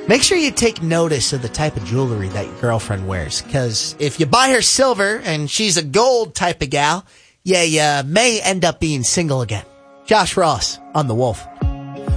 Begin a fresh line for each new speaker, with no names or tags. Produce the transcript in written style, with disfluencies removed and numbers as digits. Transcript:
Make sure you take notice of the type of jewelry that your girlfriend wears, because if you buy her silver and she's a gold type of gal, you may end up being single again. Josh Ross on The Wolf.